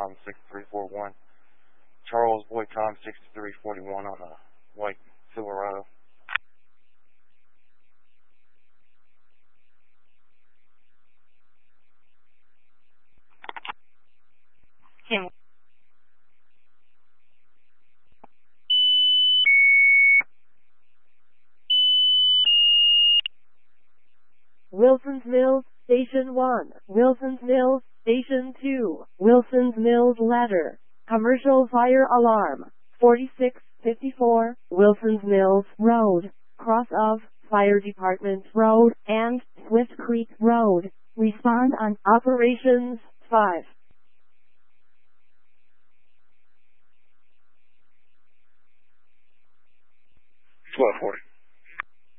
Tom 6341. Charles Boy Tom 6341 on a white Silverado. Kim. Wilson's Mills, Station 1. Wilson's Mills, Station 2. Wilson's Mills Ladder. Commercial fire alarm. 4654, Wilson's Mills Road. Cross of Fire Department Road and Swift Creek Road. Respond on Operations 5. 1240.